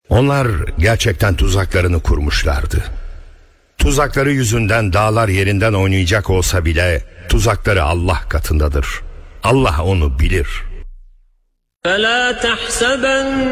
Onlar gerçekten tuzaklarını kurmuşlardı. Tuzakları yüzünden dağlar yerinden oynayacak olsa bile tuzakları Allah katındadır. Allah onu bilir. فَلَا تَحْسَبَنَّ